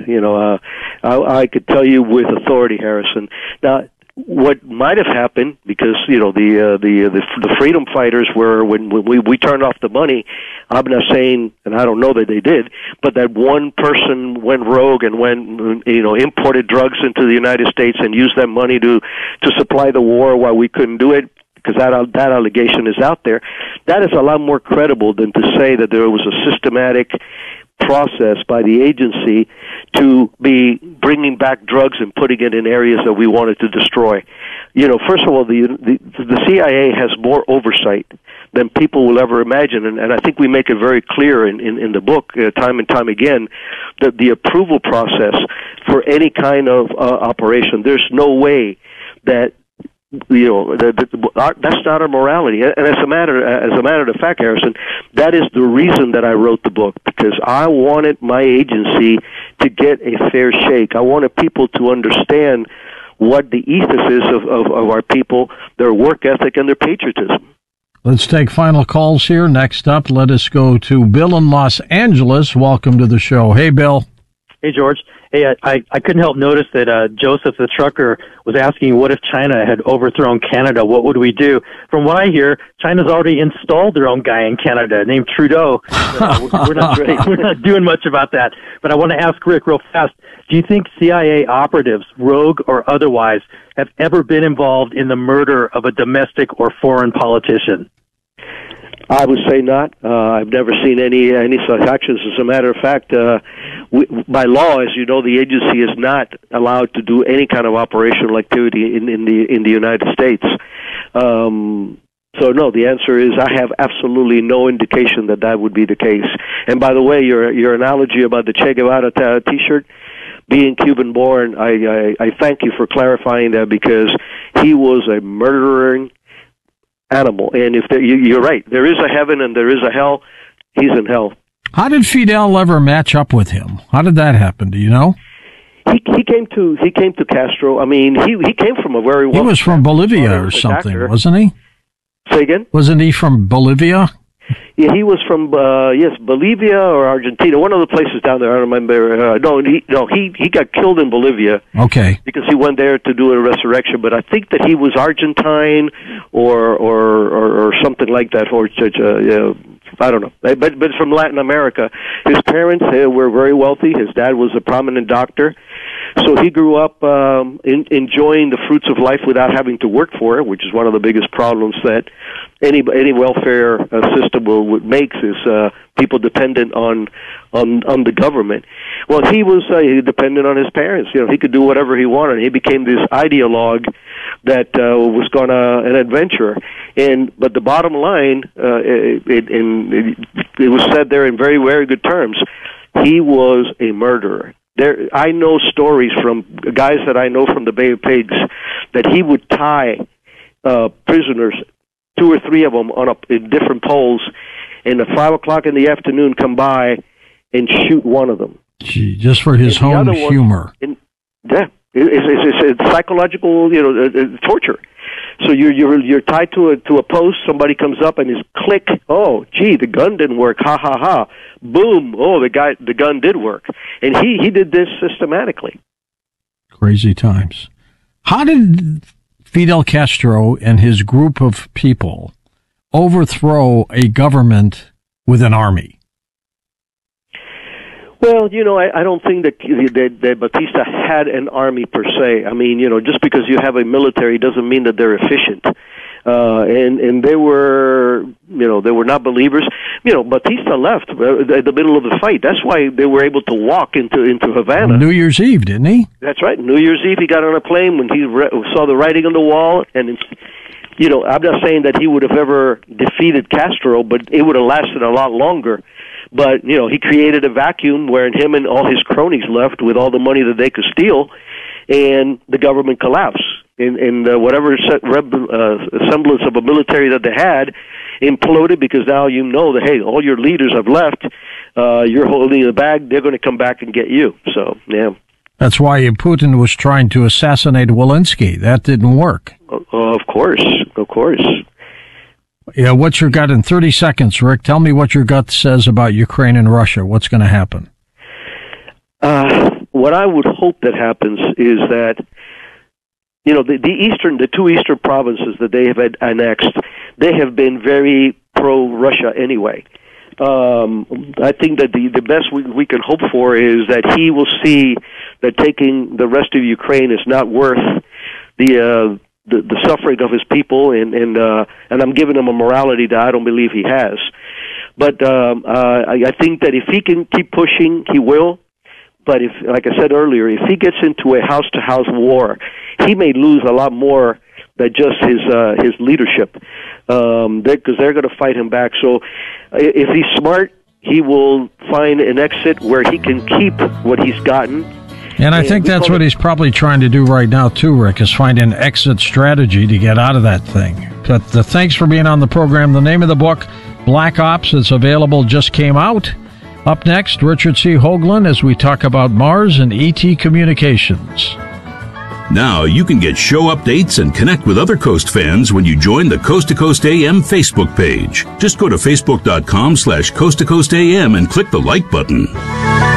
I could tell you with authority, Harrison. Now, what might have happened, because the freedom fighters were, when we turned off the money, I'm not saying, and I don't know that they did, but that one person went rogue and imported drugs into the United States and used that money to supply the war while we couldn't do it, because that allegation is out there. That is a lot more credible than to say that there was a systematic process by the agency to be bringing back drugs and putting it in areas that we wanted to destroy. First of all, the CIA has more oversight than people will ever imagine, and I think we make it very clear in the book, time and time again, that the approval process for any kind of operation, there's no way that that's not our morality. And as a matter of fact, Harrison, that is the reason that I wrote the book, because I wanted my agency to get a fair shake. I wanted people to understand what the ethos is of our people, their work ethic, and their patriotism. Let's take final calls here. Next up, let us go to Bill in Los Angeles. Welcome to the show. Hey, Bill. Hey, George. Hey, I couldn't help notice that Joseph the trucker was asking, what if China had overthrown Canada? What would we do? From what I hear, China's already installed their own guy in Canada named Trudeau. We're not doing much about that. But I want to ask Rick real fast, do you think CIA operatives, rogue or otherwise, have ever been involved in the murder of a domestic or foreign politician? I would say not. I've never seen any such actions. As a matter of fact, by law, as you know, the agency is not allowed to do any kind of operational activity in the United States. So no, the answer is I have absolutely no indication that would be the case. And by the way, your analogy about the Che Guevara T-shirt, being Cuban-born, I thank you for clarifying that, because he was a murdering animal. And if you're right, there is a heaven and there is a hell. He's in hell. How did Fidel ever match up with him? How did that happen? Do you know? He came to Castro. I mean, he came from a very He was from Bolivia or something, wasn't he? Say again? Wasn't he from Bolivia? Yeah, he was from Bolivia or Argentina, one of the places down there. I don't remember. He got killed in Bolivia. Okay. Because he went there to do a resurrection. But I think that he was Argentine or something like that. Or I don't know. But from Latin America. His parents were very wealthy. His dad was a prominent doctor. So he grew up enjoying the fruits of life without having to work for it, which is one of the biggest problems that any welfare system makes, is people dependent on the government. Well, he was dependent on his parents. He could do whatever he wanted. He became this ideologue that was an adventurer. But the bottom line, it was said there in very, very good terms, he was a murderer. I know stories from guys that I know from the Bay of Pigs that he would tie prisoners, 2 or 3 of them, in different poles, and at 5 o'clock in the afternoon come by and shoot one of them. Gee, just for his own humor. It's psychological, torture. So you're tied to a post. Somebody comes up and is click. Oh, gee, the gun didn't work. Ha ha ha. Boom. Oh, the gun did work. And he did this systematically. Crazy times. How did Fidel Castro and his group of people overthrow a government with an army? Well, I don't think that Batista had an army per se. I mean, just because you have a military doesn't mean that they're efficient. And they were, they were not believers. Batista left at the middle of the fight. That's why they were able to walk into Havana. New Year's Eve, didn't he? That's right. New Year's Eve, he got on a plane when he saw the writing on the wall. And, I'm not saying that he would have ever defeated Castro, but it would have lasted a lot longer. But, he created a vacuum where him and all his cronies left with all the money that they could steal, and the government collapsed. And whatever semblance of a military that they had imploded, because now that, hey, all your leaders have left, you're holding the bag, they're going to come back and get you. So, yeah. That's why Putin was trying to assassinate Walensky. That didn't work. Of course. Yeah, what's your gut in 30 seconds, Rick? Tell me what your gut says about Ukraine and Russia. What's going to happen? Well, what I would hope that happens is that, the two eastern provinces that they have annexed, they have been very pro-Russia anyway. I think that the best we can hope for is that he will see that taking the rest of Ukraine is not worth the suffering of his people, and I'm giving him a morality that I don't believe he has. But I think that if he can keep pushing, he will. But if, like I said earlier, if he gets into a house-to-house war, he may lose a lot more than just his leadership, because they're going to fight him back. So if he's smart, he will find an exit where he can keep what he's gotten. And I think that's what he's probably trying to do right now, too, Rick, is find an exit strategy to get out of that thing. But thanks for being on the program. The name of the book, Black Ops, is available, just came out. Up next, Richard C. Hoagland as we talk about Mars and ET communications. Now you can get show updates and connect with other Coast fans when you join the Coast to Coast AM Facebook page. Just go to facebook.com/Coast to Coast AM and click the like button.